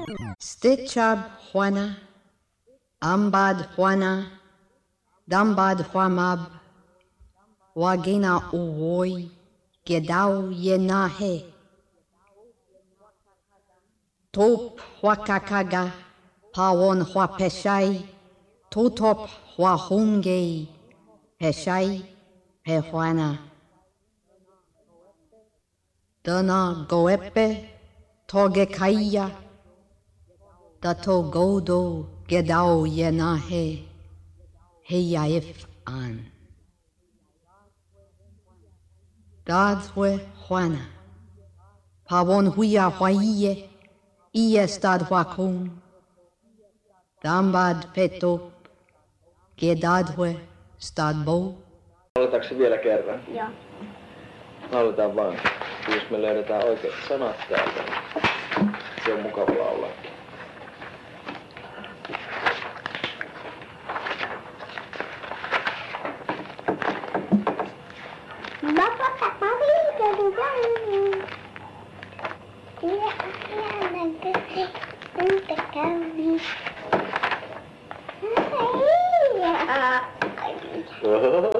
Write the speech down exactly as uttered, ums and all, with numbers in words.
Stichab Juana, Ambad Juana, Dambad Juamab, Wagina Uwoi, Gedau Yenahe, Top Huakakaga, Pawon Huapeshai, Totop Huahunge, Peshai, Pehuana. Dana Goepe, Togekaya, Dato Godo, Gedau Yenahe, Heyaif An. Dadwe Juana, Pawon Huya Huaye, Iye Stad Huakun, Dambad Petop, Gedadwe Stad Bo. Lauletaanko vielä kerran? Joo. Lauletaan vaan, jos me löydetään oikeat sanat täältä. Se on mukava laulaa. Iya,